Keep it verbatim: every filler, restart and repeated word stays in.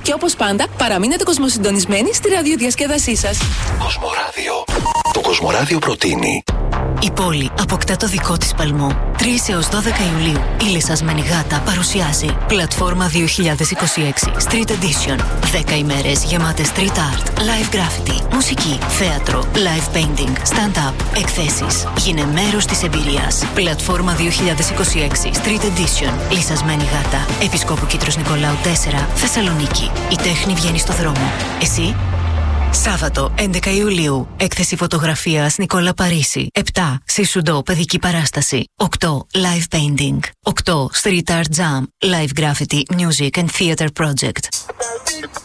Και όπως πάντα, παραμείνετε κοσμοσυντονισμένοι στη ραδιοδιασκέδασή σας. Κοσμοράδιο. Το Κοσμοράδιο προτείνει. Η πόλη αποκτά το δικό της παλμό. τρεις έως δώδεκα Ιουλίου η λυσσασμένη γάτα παρουσιάζει Πλατφόρμα δύο χιλιάδες είκοσι έξι Street Edition. δέκα ημέρες γεμάτες street art, live graffiti, μουσική, θέατρο, live painting, stand-up, εκθέσεις. Γίνε μέρος της εμπειρίας. Πλατφόρμα δύο χιλιάδες είκοσι έξι Street Edition. Λυσσασμένη γάτα. Επισκόπου Κήτρος Νικολάου τέσσερα, Θεσσαλονίκη. Η τέχνη βγαίνει στο δρόμο. Εσύ? Σάββατο έντεκα Ιουλίου. Έκθεση φωτογραφίας Νικόλα Παρίσι. επτά Σισουντό παιδική παράσταση. οκτώ Live painting. οκτώ Street art jam. Live graffiti, music and theater project.